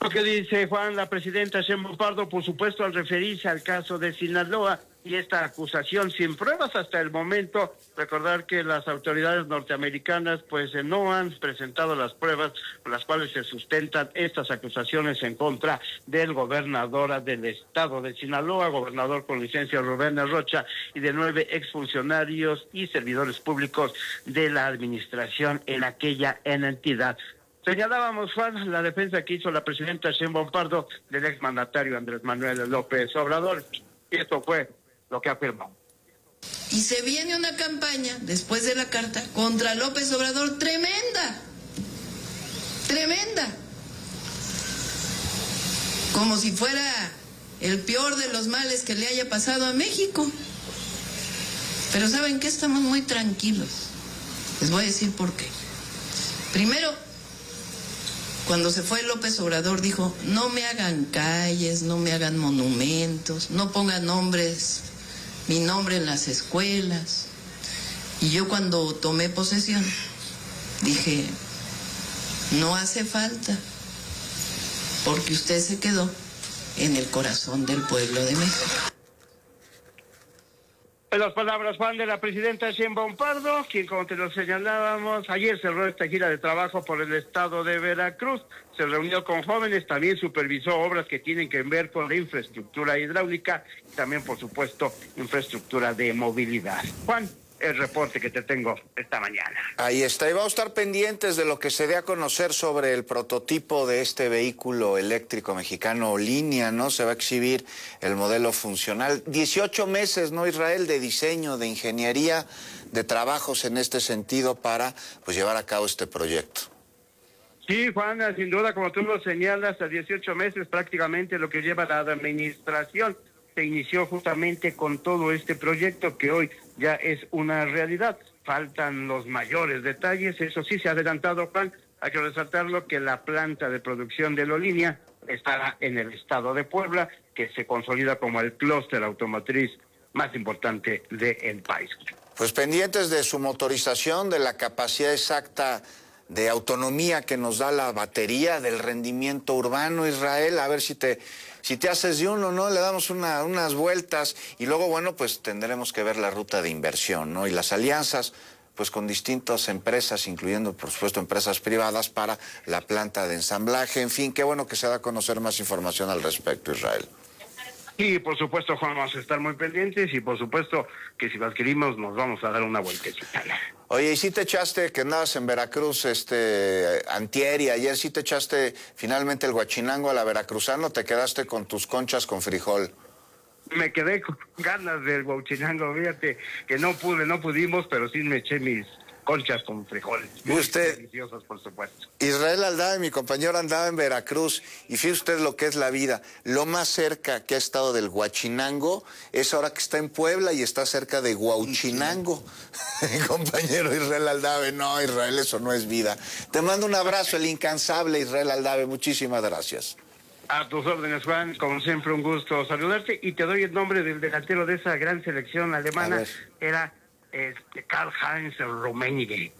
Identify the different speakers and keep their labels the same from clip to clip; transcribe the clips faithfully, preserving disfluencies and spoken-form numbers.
Speaker 1: lo que dice Juan, la presidenta Sheinbaum Pardo, por supuesto, al referirse al caso de Sinaloa y esta acusación sin pruebas hasta el momento. Recordar que las autoridades norteamericanas pues no han presentado las pruebas por las cuales se sustentan estas acusaciones en contra del gobernador del estado de Sinaloa, gobernador con licencia Rubén Rocha, y de nueve exfuncionarios y servidores públicos de la administración en aquella entidad. Señalábamos, Juan, la defensa que hizo la presidenta Sheinbaum Pardo del exmandatario Andrés Manuel López Obrador, y esto fue lo que afirmó.
Speaker 2: Y se viene una campaña, después de la carta, contra López Obrador tremenda, tremenda, como si fuera el peor de los males que le haya pasado a México. Pero ¿saben qué? Estamos muy tranquilos. Les voy a decir por qué. Primero, cuando se fue López Obrador dijo, no me hagan calles, no me hagan monumentos, no pongan nombres, mi nombre en las escuelas. Y yo cuando tomé posesión dije, no hace falta, porque usted se quedó en el corazón del pueblo de México.
Speaker 1: En las palabras, Juan, de la presidenta Sheinbaum Pardo, quien, como te lo señalábamos, ayer cerró esta gira de trabajo por el estado de Veracruz, se reunió con jóvenes, también supervisó obras que tienen que ver con la infraestructura hidráulica y también, por supuesto, infraestructura de movilidad. Juan, el reporte que te tengo esta mañana.
Speaker 3: Ahí está, y vamos a estar pendientes de lo que se dé a conocer sobre el prototipo de este vehículo eléctrico mexicano Línea, ¿no? Se va a exhibir el modelo funcional. dieciocho meses, ¿no, Israel? De diseño, de ingeniería, de trabajos en este sentido para pues llevar a cabo este proyecto.
Speaker 1: Sí, Juana, sin duda, como tú lo señalas, a dieciocho meses prácticamente lo que lleva la administración. Se inició justamente con todo este proyecto que hoy ya es una realidad. Faltan los mayores detalles, eso sí se ha adelantado, Juan. Hay que resaltarlo que la planta de producción de Lolínea estará en el estado de Puebla, que se consolida como el clúster automotriz más importante del país.
Speaker 3: Pues pendientes de su motorización, de la capacidad exacta de autonomía que nos da la batería, del rendimiento urbano, Israel, a ver si te... Si te haces de uno, ¿no? Le damos una, unas vueltas y luego, bueno, pues tendremos que ver la ruta de inversión, ¿no? Y las alianzas, pues con distintas empresas, incluyendo, por supuesto, empresas privadas para la planta de ensamblaje. En fin, qué bueno que se da a conocer más información al respecto, Israel.
Speaker 1: Y por supuesto, Juan, vamos a estar muy pendientes y por supuesto que si lo adquirimos nos vamos a dar una vueltecita.
Speaker 3: Oye, ¿y si te echaste, que andabas en Veracruz, este, antier y ayer, si te echaste finalmente el guachinango a la veracruzano, te quedaste con tus conchas con frijol?
Speaker 1: Me quedé con ganas del guachinango, fíjate que no pude, no pudimos, pero sí me eché mis conchas con frijoles. Muy
Speaker 3: usted,
Speaker 1: deliciosos, por supuesto.
Speaker 3: Israel Aldave, mi compañero, andaba en Veracruz, y fíjese usted lo que es la vida. Lo más cerca que ha estado del Huachinango es ahora que está en Puebla y está cerca de Huauchinango. Mi compañero Israel Aldave, no, Israel, eso no es vida. Te mando un abrazo, el incansable Israel Aldave, muchísimas gracias.
Speaker 1: A tus órdenes, Juan, como siempre un gusto saludarte, y te doy el nombre del delantero de esa gran selección alemana, era... Este, Karl-Heinz Rummenigge.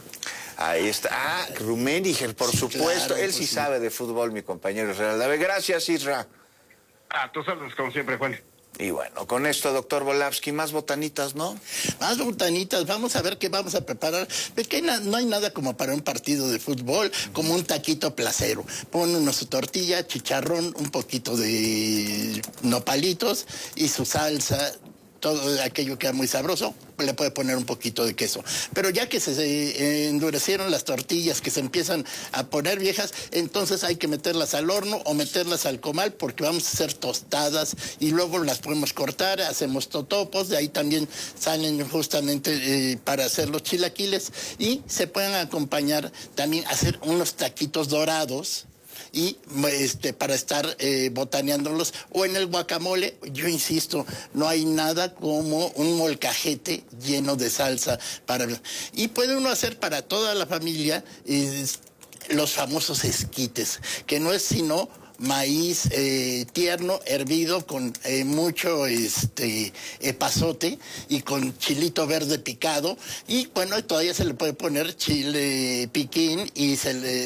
Speaker 3: Ahí está. Ah, Rummenigge, por sí, supuesto. Claro, él sí, pues, sabe de fútbol, mi compañero Israel Aldave. Gracias, Isra.
Speaker 1: A tus órdenes, como siempre, Juan.
Speaker 3: Y bueno, con esto, doctor Volavsky, más botanitas, ¿no?
Speaker 4: Más botanitas, vamos a ver qué vamos a preparar. Porque no hay nada como para un partido de fútbol, como un taquito placero. Pon unos tortilla, chicharrón, un poquito de nopalitos y su salsa. Todo aquello queda muy sabroso, le puede poner un poquito de queso. Pero ya que se endurecieron las tortillas, que se empiezan a poner viejas, entonces hay que meterlas al horno o meterlas al comal, porque vamos a hacer tostadas y luego las podemos cortar, hacemos totopos, de ahí también salen justamente eh, para hacer los chilaquiles, y se pueden acompañar también, hacer unos taquitos dorados, y este para estar eh, botaneándolos, o en el guacamole. Yo insisto, no hay nada como un molcajete lleno de salsa para, y puede uno hacer para toda la familia eh, los famosos esquites, que no es sino maíz eh, tierno, hervido con eh, mucho este epazote y con chilito verde picado, y bueno, todavía se le puede poner chile piquín y se le